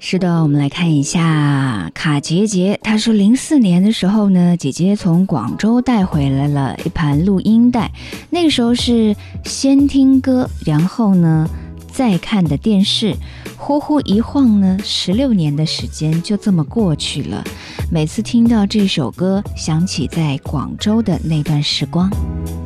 是的，我们来看一下卡杰杰。他说04年的时候呢，姐姐从广州带回来了一盘录音带，那个时候是先听歌，然后呢再看的电视，呼呼一晃呢16年的时间就这么过去了。每次听到这首歌，想起在广州的那段时光。